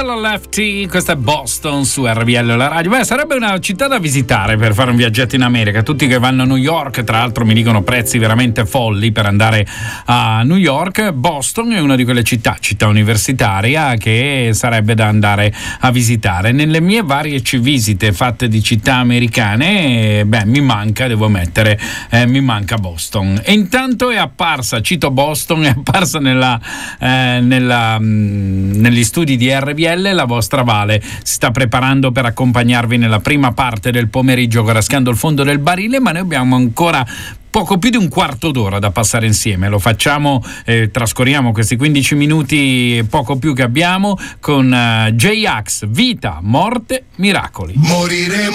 Bella Lefty, questa è Boston su RBL la radio. Beh, sarebbe una città da visitare per fare un viaggetto in America. Tutti che vanno a New York, tra l'altro mi dicono prezzi veramente folli per andare a New York. Boston è una di quelle città universitaria che sarebbe da andare a visitare. Nelle mie varie visite fatte di città americane, mi manca Boston. E intanto è apparsa, cito Boston, è apparsa negli studi di RBL la vostra Vale. Si sta preparando per accompagnarvi nella prima parte del pomeriggio rascando il fondo del barile, ma noi abbiamo ancora poco più di un quarto d'ora da passare insieme. Lo facciamo, trascorriamo questi 15 minuti, poco più che abbiamo, con J-Ax, Vita, Morte, Miracoli. Moriremo